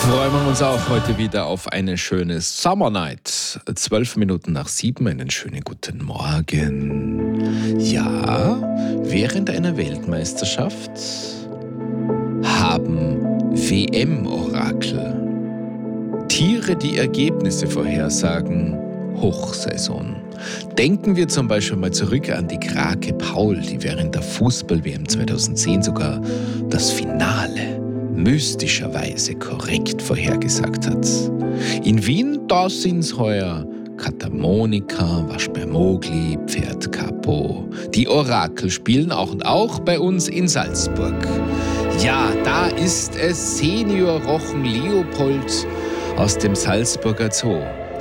Freuen wir uns auch heute wieder auf eine schöne Summer Night. 12 Minuten nach 7, einen schönen guten Morgen. Ja, während einer Weltmeisterschaft haben WM-Orakel, Tiere, die Ergebnisse vorhersagen, Hochsaison. Denken wir zum Beispiel mal zurück an die Krake Paul, die während der Fußball-WM 2010 sogar das Finale mystischerweise korrekt vorhergesagt hat. In Wien, da sind's heuer Katamonika, Waschbär Mogli, Pferd Capo. Die Orakel spielen auch bei uns in Salzburg. Ja, da ist es Senior Rochen Leopold aus dem Salzburger Zoo.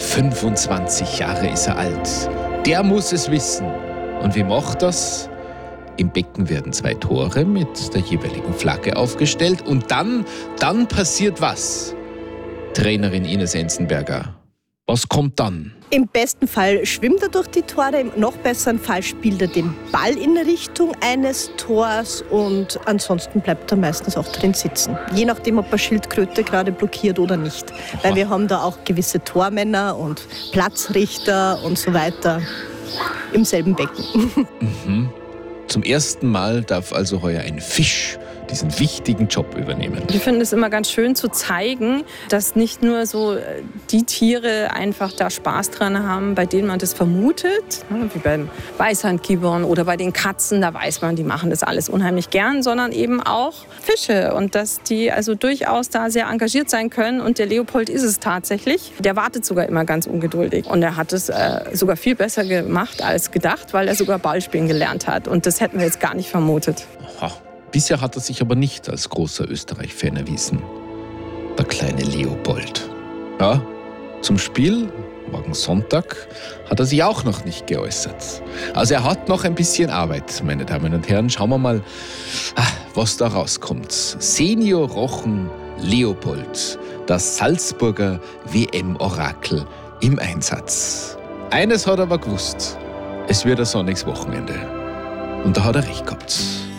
25 Jahre ist er alt. Der muss es wissen. Und wie macht das? Im Becken werden 2 Tore mit der jeweiligen Flagge aufgestellt. Und dann passiert was? Trainerin Ines Enzenberger, was kommt dann? Im besten Fall schwimmt er durch die Tore, im noch besseren Fall spielt er den Ball in Richtung eines Tors und ansonsten bleibt er meistens auch drin sitzen. Je nachdem, ob er Schildkröte gerade blockiert oder nicht. Weil wir haben da auch gewisse Tormänner und Platzrichter und so weiter im selben Becken. Mhm. Zum ersten Mal darf also heuer ein Fisch diesen wichtigen Job übernehmen. Ich finde es immer ganz schön zu zeigen, dass nicht nur so die Tiere einfach da Spaß dran haben, bei denen man das vermutet, wie beim Weißhandgibbon oder bei den Katzen, da weiß man, die machen das alles unheimlich gern, sondern eben auch Fische und dass die also durchaus da sehr engagiert sein können und der Leopold ist es tatsächlich. Der wartet sogar immer ganz ungeduldig und er hat es sogar viel besser gemacht als gedacht, weil er sogar Ballspielen gelernt hat und das hätten wir jetzt gar nicht vermutet. Aha. Bisher hat er sich aber nicht als großer Österreich-Fan erwiesen. Der kleine Leopold. Ja, zum Spiel, morgen Sonntag, hat er sich auch noch nicht geäußert. Also er hat noch ein bisschen Arbeit, meine Damen und Herren. Schauen wir mal, was da rauskommt. Senior Rochen Leopold, das Salzburger WM-Orakel im Einsatz. Eines hat er aber gewusst, es wird ein sonniges Wochenende. Und da hat er recht gehabt.